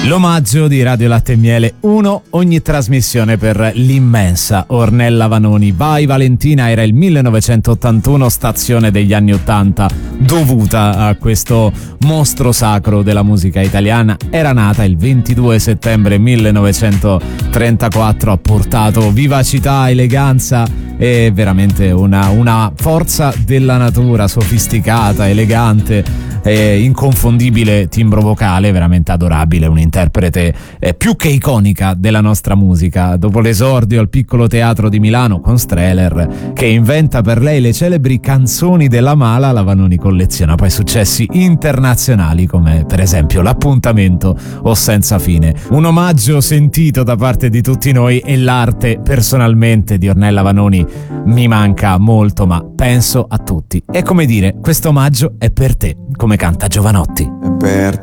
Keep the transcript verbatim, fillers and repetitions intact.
L'omaggio di Radio Latte e Miele, uno ogni trasmissione per l'immensa Ornella Vanoni. Vai Valentina era il millenovecentottantuno, stazione degli anni ottanta, dovuta a questo mostro sacro della musica italiana. Era nata il ventidue settembre millenovecentotrentaquattro, ha portato vivacità, eleganza e veramente una, una forza della natura, sofisticata, elegante, e inconfondibile timbro vocale, veramente adorabile, un'interprete eh, più che iconica della nostra musica. Dopo l'esordio al Piccolo Teatro di Milano con Streller, che inventa per lei le celebri canzoni della Mala, la Vanoni colleziona poi successi internazionali come per esempio L'appuntamento o Senza fine. Un omaggio sentito da parte di tutti noi, e l'arte personalmente di Ornella Vanoni mi manca molto, ma penso a tutti. È come dire, questo omaggio è per te, come canta Giovanotti. È per